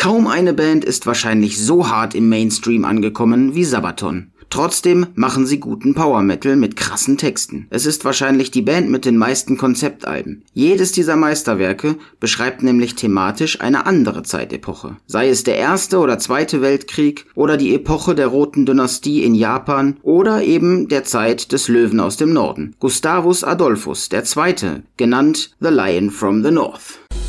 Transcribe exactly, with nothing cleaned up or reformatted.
Kaum eine Band ist wahrscheinlich so hart im Mainstream angekommen wie Sabaton. Trotzdem machen sie guten Power Metal mit krassen Texten. Es ist wahrscheinlich die Band mit den meisten Konzeptalben. Jedes dieser Meisterwerke beschreibt nämlich thematisch eine andere Zeitepoche. Sei es der Erste oder Zweite Weltkrieg oder die Epoche der Roten Dynastie in Japan oder eben der Zeit des Löwen aus dem Norden. Gustavus Adolphus der Zweite, genannt The Lion from the North.